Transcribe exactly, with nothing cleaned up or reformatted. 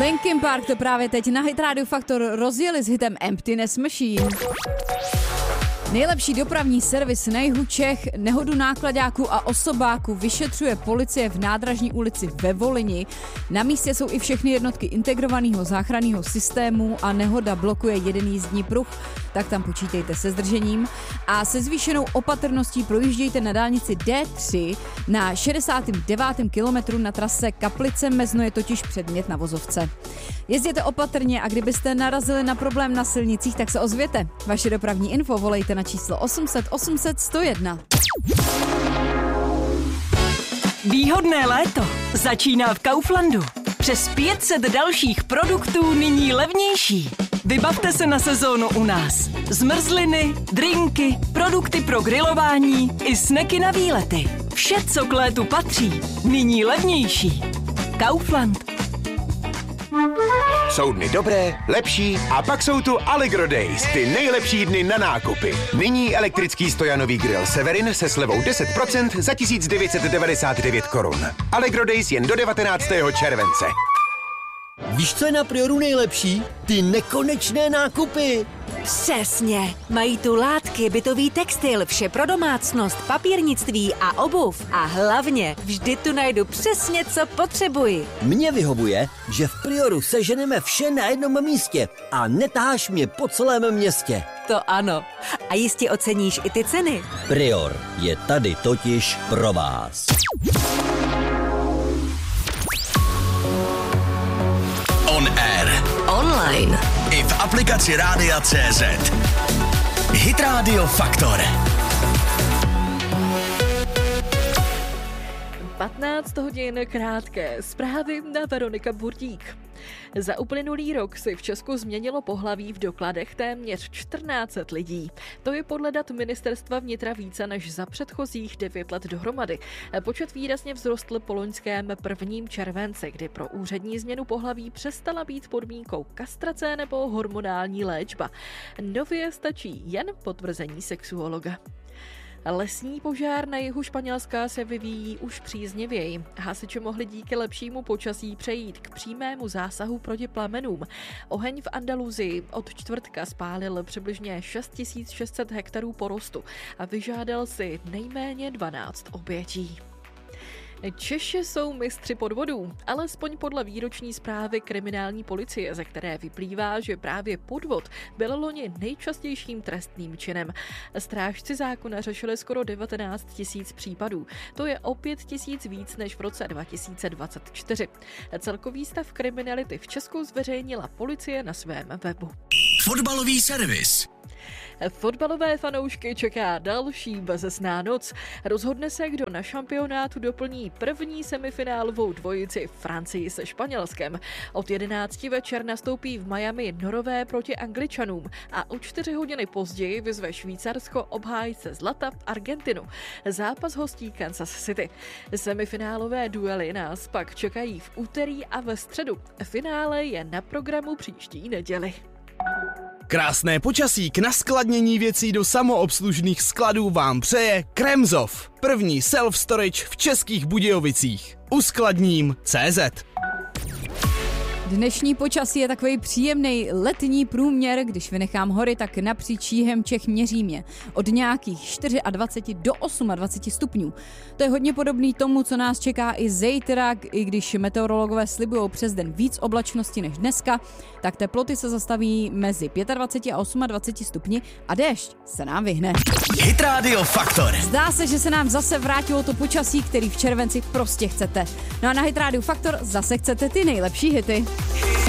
Linkin Park to právě teď na Hit Radio Faktor rozjeli s hitem Emptiness Machine. Nejlepší dopravní servis na jihu Čech, nehodu nákladáků a osobáků vyšetřuje policie v Nádražní ulici ve Volyni. Na místě jsou i všechny jednotky integrovaného záchranného systému a nehoda blokuje jeden jízdní pruh, tak tam počítejte se zdržením. A se zvýšenou opatrností projíždějte na dálnici D tři na šedesátém devátém kilometru na trase Kaplice Mezno, je totiž předmět na vozovce. Jezděte opatrně a kdybyste narazili na problém na silnicích, tak se ozvěte. Vaše dopravní info volejte na číslo osm set osm set sto jedna. Výhodné léto začíná v Kauflandu. Přes pět set dalších produktů nyní levnější. Vybavte se na sezónu u nás. Zmrzliny, drinky, produkty pro grilování i sneky na výlety. Vše, co k létu patří, nyní levnější. Kaufland. Jsou dny dobré, lepší a pak jsou tu Allegro Days, ty nejlepší dny na nákupy. Nyní elektrický stojanový grill Severin se slevou deset procent za tisíc devět set devadesát devět korun. Allegro Days jen do devatenáctého července. Víš, co je na Prioru nejlepší? Ty nekonečné nákupy. Přesně. Mají tu látky, bytový textil, vše pro domácnost, papírnictví a obuv. A hlavně vždy tu najdu přesně, co potřebuji. Mně vyhovuje, že v Prioru seženeme vše na jednom místě a netáháš mě po celém městě. To ano. A jistě oceníš i ty ceny. Prior je tady totiž pro vás. On air. Online. I v aplikaci Rádia C Z. Hit Radio Faktor. patnáct hodin krátké zprávy na Veronika Burdík. Za uplynulý rok si v Česku změnilo pohlaví v dokladech téměř čtrnáct set lidí. To je podle dat Ministerstva vnitra více než za předchozích devět let dohromady. Počet výrazně vzrostl po loňském prvním červenci, kdy pro úřední změnu pohlaví přestala být podmínkou kastrace nebo hormonální léčba. Nově stačí jen potvrzení sexuologa. Lesní požár na jihu Španělska se vyvíjí už příznivěji. Hasiči mohli díky lepšímu počasí přejít k přímému zásahu proti plamenům. Oheň v Andaluzii od čtvrtka spálil přibližně šest tisíc šest set hektarů porostu a vyžádal si nejméně dvanáct obětí. Češi jsou mistři podvodů, alespoň podle výroční zprávy kriminální policie, ze které vyplývá, že právě podvod byl loni nejčastějším trestným činem. Strážci zákona řešili skoro devatenáct tisíc případů. To je o pět tisíc víc než v roce dva tisíce dvacet čtyři. Celkový stav kriminality v Česku zveřejnila policie na svém webu. Fotbalový servis. Fotbalové fanoušky čeká další bezesná noc. Rozhodne se, kdo na šampionátu doplní první semifinálovou dvojici Francii se Španělskem. Od jedenácti večer nastoupí v Miami Norové proti Angličanům a o čtyři hodiny později vyzve Švýcarsko obhájce zlata Argentinu. Zápas hostí Kansas City. Semifinálové duely nás pak čekají v úterý a ve středu. Finále je na programu příští neděli. Krásné počasí k naskladnění věcí do samoobslužných skladů vám přeje Kremzov, první self-storage v Českých Budějovicích. Uskladním tečka cé zet. Dnešní počasí je takový příjemný letní průměr, když vynechám hory, tak napříč jihem Čech měřím je od nějakých dvacet čtyři do dvacet osm stupňů. To je hodně podobný tomu, co nás čeká i zítra, i když meteorologové slibují přes den víc oblačnosti než dneska, tak teploty se zastaví mezi dvacet pět a dvacet osm stupni a déšť se nám vyhne. Hit Radio Faktor. Zdá se, že se nám zase vrátilo to počasí, který v červenci prostě chcete. No a na Hit Radio Faktor zase chcete ty nejlepší hity.